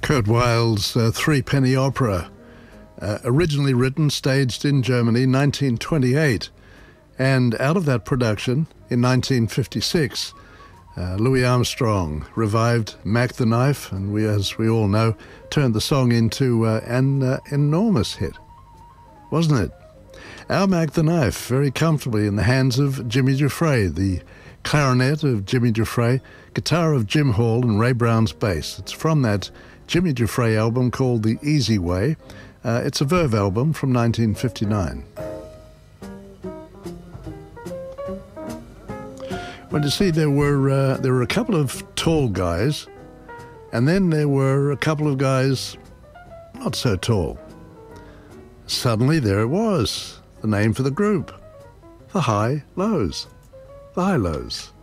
Kurt Weill's Threepenny Opera, originally written, staged in Germany, 1928. And out of that production, in 1956, Louis Armstrong revived Mac the Knife, and as we all know, turned the song into an enormous hit, wasn't it? Our Mac the Knife, very comfortably in the hands of Jimmy Giuffre, the clarinet of Jimmy Giuffre, guitar of Jim Hall, and Ray Brown's bass. It's from that Jimmy Giuffre album called The Easy Way. It's a Verve album from 1959. Well, you see, there were a couple of tall guys, and then there were a couple of guys not so tall. Suddenly, there it was, the name for the group, the High Lows. The High Lows.